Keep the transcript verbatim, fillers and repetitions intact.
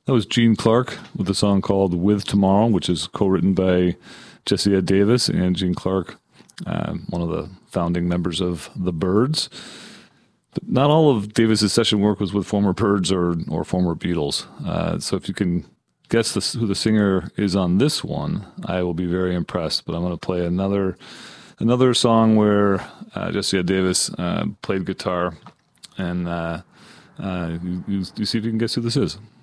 That was Gene Clark with a song called With Tomorrow, which is co-written by Jesse Ed Davis and Gene Clark, uh, one of the founding members of the Byrds. But not all of Davis's session work was with former Byrds or, or former Beatles. Uh, so if you can guess the, who the singer is on this one, I will be very impressed. But I'm going to play another another song where uh, Jesse Ed Davis uh, played guitar, and uh, uh, you, you, you see if you can guess who this is.